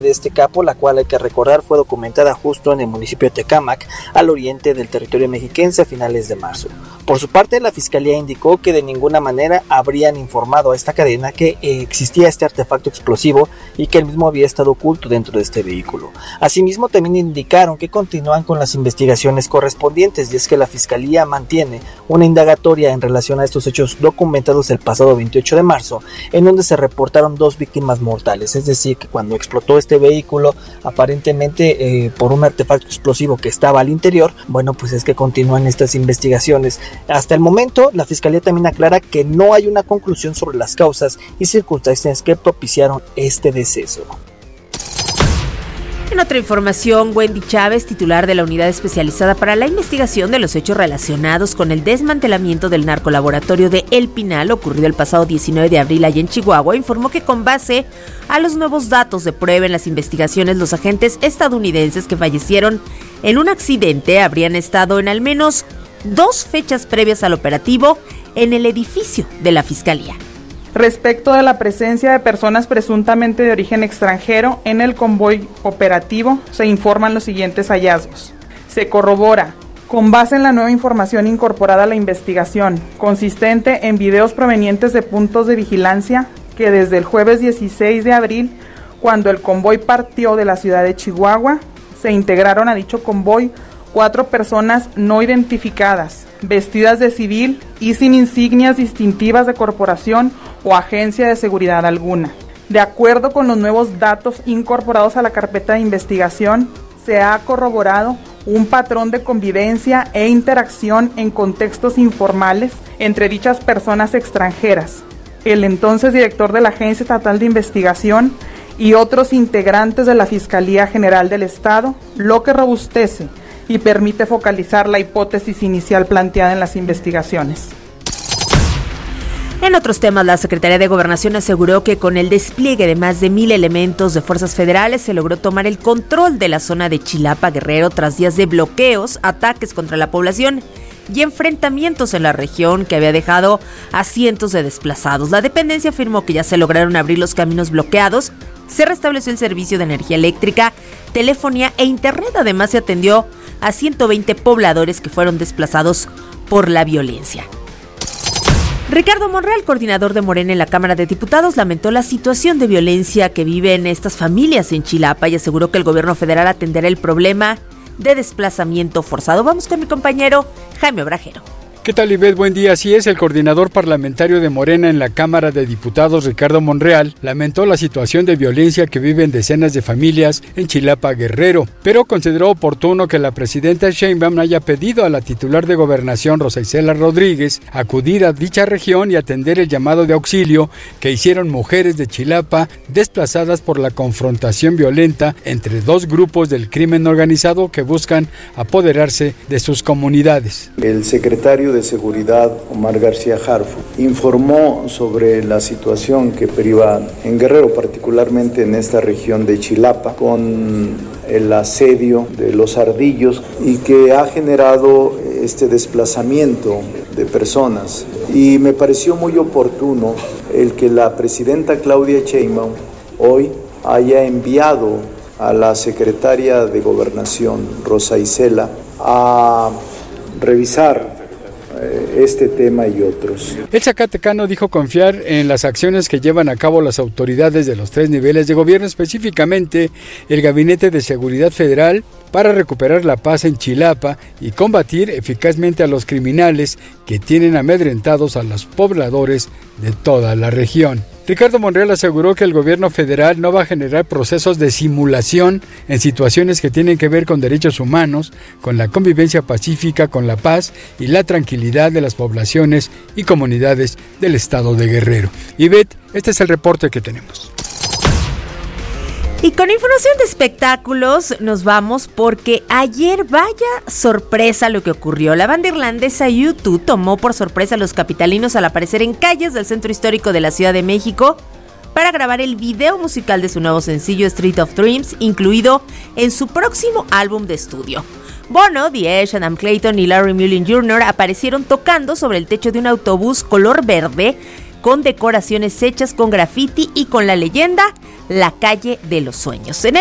de este capo, la cual hay que recordar fue documentada justo en el municipio de Tecámac, al oriente del territorio mexiquense a finales de marzo. Por su parte, la fiscalía indicó que de ninguna manera habrían informado a esta cadena que existía este artefacto explosivo y que el mismo había estado oculto dentro de este vehículo. Asimismo, también indicaron que continúan con las investigaciones correspondientes, y es que la fiscalía mantiene una indagatoria en relación a estos hechos documentados el pasado 28 de marzo, en donde se reportaron 2 víctimas mortales, es decir, que cuando explotó este vehículo aparentemente por un artefacto explosivo que estaba al interior, bueno, pues es que continúan estas investigaciones. Hasta el momento, la fiscalía también aclara que no hay una conclusión sobre las causas y circunstancias que propiciaron este deceso. En otra información, Wendy Chávez, titular de la Unidad Especializada para la Investigación de los Hechos Relacionados con el Desmantelamiento del Narcolaboratorio de El Pinal, ocurrido el pasado 19 de abril allá en Chihuahua, informó que con base a los nuevos datos de prueba en las investigaciones, los agentes estadounidenses que fallecieron en un accidente habrían estado en al menos 2 fechas previas al operativo en el edificio de la Fiscalía. Respecto de la presencia de personas presuntamente de origen extranjero en el convoy operativo, se informan los siguientes hallazgos. Se corrobora, con base en la nueva información incorporada a la investigación, consistente en videos provenientes de puntos de vigilancia, que desde el jueves 16 de abril, cuando el convoy partió de la ciudad de Chihuahua, se integraron a dicho convoy 4 personas no identificadas, vestidas de civil y sin insignias distintivas de corporación o agencia de seguridad alguna. De acuerdo con los nuevos datos incorporados a la carpeta de investigación, se ha corroborado un patrón de convivencia e interacción en contextos informales entre dichas personas extranjeras. El entonces director de la Agencia Estatal de Investigación y otros integrantes de la Fiscalía General del Estado, lo que robustece y permite focalizar la hipótesis inicial planteada en las investigaciones. En otros temas, la Secretaría de Gobernación aseguró que con el despliegue de más de 1,000 elementos de fuerzas federales se logró tomar el control de la zona de Chilapa, Guerrero, tras días de bloqueos, ataques contra la población y enfrentamientos en la región que había dejado a cientos de desplazados. La dependencia afirmó que ya se lograron abrir los caminos bloqueados, se restableció el servicio de energía eléctrica, telefonía e internet. Además, se atendió a 120 pobladores que fueron desplazados por la violencia. Ricardo Monreal, coordinador de Morena en la Cámara de Diputados, lamentó la situación de violencia que viven estas familias en Chilapa y aseguró que el gobierno federal atenderá el problema de desplazamiento forzado. Vamos con mi compañero Jaime Obrajero. ¿Qué tal, Ivette? Buen día. Así es, el coordinador parlamentario de Morena en la Cámara de Diputados, Ricardo Monreal, lamentó la situación de violencia que viven decenas de familias en Chilapa, Guerrero, pero consideró oportuno que la presidenta Sheinbaum haya pedido a la titular de Gobernación, Rosa Isela Rodríguez, acudir a dicha región y atender el llamado de auxilio que hicieron mujeres de Chilapa desplazadas por la confrontación violenta entre 2 grupos del crimen organizado que buscan apoderarse de sus comunidades. El secretario de Seguridad, Omar García Harfuch, informó sobre la situación que priva en Guerrero, particularmente en esta región de Chilapa, con el asedio de los ardillos y que ha generado este desplazamiento de personas. Y me pareció muy oportuno el que la presidenta Claudia Sheinbaum hoy haya enviado a la secretaria de Gobernación, Rosa Isela, a revisar este tema y otros. El zacatecano dijo confiar en las acciones que llevan a cabo las autoridades de los 3 niveles de gobierno, específicamente el Gabinete de Seguridad Federal, para recuperar la paz en Chilapa y combatir eficazmente a los criminales que tienen amedrentados a los pobladores de toda la región. Ricardo Monreal aseguró que el gobierno federal no va a generar procesos de simulación en situaciones que tienen que ver con derechos humanos, con la convivencia pacífica, con la paz y la tranquilidad de las poblaciones y comunidades del estado de Guerrero. Ivette, este es el reporte que tenemos. Y con información de espectáculos nos vamos porque ayer, vaya sorpresa lo que ocurrió. La banda irlandesa U2 tomó por sorpresa a los capitalinos al aparecer en calles del centro histórico de la Ciudad de México para grabar el video musical de su nuevo sencillo Street of Dreams, incluido en su próximo álbum de estudio. Bono, The Edge, Adam Clayton y Larry Mullen Jr. aparecieron tocando sobre el techo de un autobús color verde con decoraciones hechas con grafiti y con la leyenda La Calle de los Sueños.